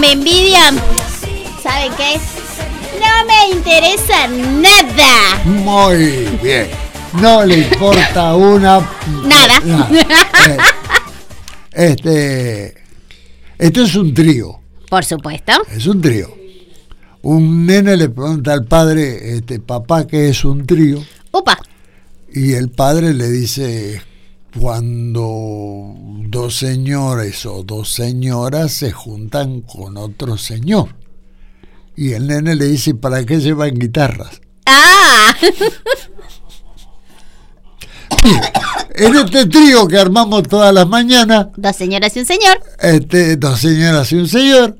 me envidian, ¿saben qué? No me interesa nada. Muy bien. No le importa una... Nada. Esto es un trío. Por supuesto. Es un trío. Un nene le pregunta al padre, papá, ¿qué es un trío? Upa. Y el padre le dice, cuando dos señores o dos señoras se juntan con otro señor. Y el nene le dice, ¿para qué llevan guitarras? ¡Ah! En este trío que armamos todas las mañanas, Dos señoras y un señor. Dos señoras y un señor,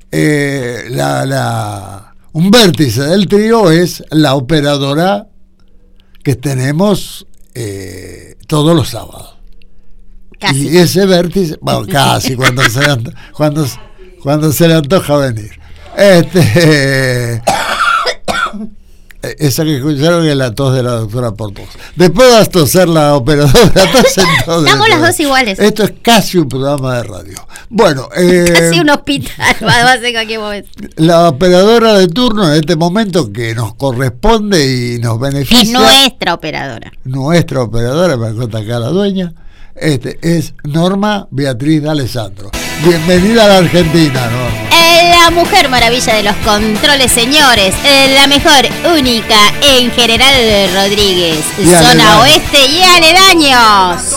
un vértice del trío es la operadora que tenemos todos los sábados. Casi. Y ese vértice, bueno, casi, cuando se le antoja venir. Esa que escucharon es la tos de la doctora Portos. Después vas a toser la operadora. Estamos las dos iguales. Esto es casi un programa de radio. Bueno, casi un hospital. Va a ser cualquier momento. La operadora de turno en este momento que nos corresponde y nos beneficia. Es nuestra operadora. Nuestra operadora, me cuenta acá la dueña. Es Norma Beatriz de Alessandro. Bienvenida a la Argentina, Norma. La mujer maravilla de los controles, señores. La mejor, única en General Rodríguez. Y zona aledaños. oeste y aledaños.